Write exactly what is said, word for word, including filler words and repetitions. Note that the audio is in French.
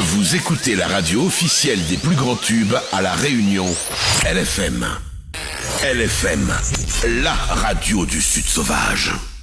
Vous écoutez la radio officielle des plus grands tubes à La Réunion. L F M. L F M, la radio du Sud sauvage.